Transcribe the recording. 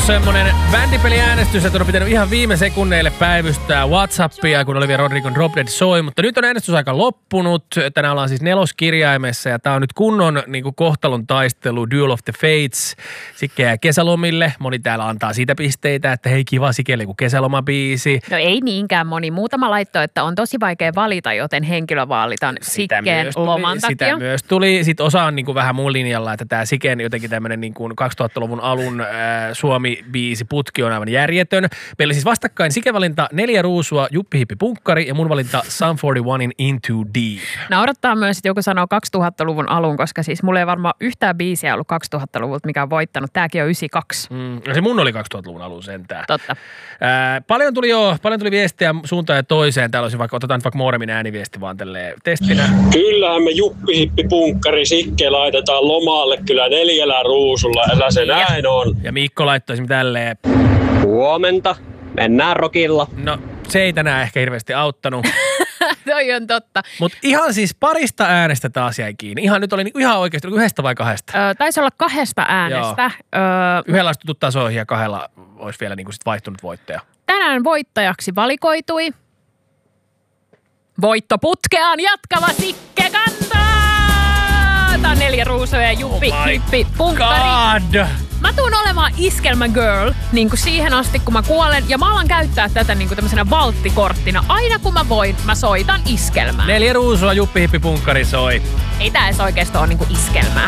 semmonen bändipeliäänestys, että on pitänyt ihan viime sekunneille päivystää WhatsAppia, kun Olivia Rodrigon Drop Dead soi, mutta nyt on äänestysaika loppunut. Tänään ollaan siis 4. kirjaimessa ja tää on nyt kunnon niinku kohtalon taistelu, Duel of the Fates. Sikke jää kesälomille. Moni täällä antaa siitä pisteitä, että hei kiva Sikelle, kun kesälomabiisi. No ei niinkään moni. Muutama laittoi, että on tosi vaikea valita, joten henkilö vaalitaan Sikkeen loman takia. Sitä myös tuli. Sitten osa on niinku vähän mun linjalla, että tää Siken jotenkin tämmönen niinku 2000-luvun alun Suomi-biisi putki on aivan järjetön. Meillä siis vastakkain Sike-valinta 4 ruusua, Juppi Hippi Punkkari ja mun valinta Sum 41 Into Deep. Naurattaa myös, että joku sanoo 2000-luvun alun, koska siis mulla ei varmaan yhtään biisiä ollut 2000-luvulta, mikä on voittanut. Tääkin on 92. No se mun oli 2000-luvun alun sentään. Totta. Paljon tuli viestiä suuntaan ja toiseen. Täällä olisi otetaan nyt vaikka Mooremin ääniviesti vaan tälleen testinä. Kyllähän me Juppi Hippi Punkkari Sikke laitetaan lomalle kyllä 4 ruusulla, älä se näin on. Ja Mikko laittoi tälleen. Huomenta, mennään rokilla. No se ei tänään ehkä hirveästi auttanut. Toi on totta. Mutta ihan siis parista äänestä taas jäi kiinni. Ihan nyt oli niinku ihan oikeasti, oliko 1 vai 2? Taisi olla 2 äänestä. Yhdellä astuttu tasoihin ja 2 olisi vielä niinku sit vaihtunut voittaja. Tänään voittajaksi valikoitui voittoputkeaan jatkava Sikke Kantaa! Tää on 4 ruusua ja Juppi Hippi Punkkari. God! Mä tuun olemaan iskelmä girl niin kuin siihen asti, kun mä kuolen. Ja mä alan käyttää tätä niin kuin tämmöisenä valttikorttina. Aina kun mä voin, mä soitan iskelmää. 4 ruusua, Juppi Hippi Punkkari soi. Ei tää edes oikeesti ole niin kuin iskelmää.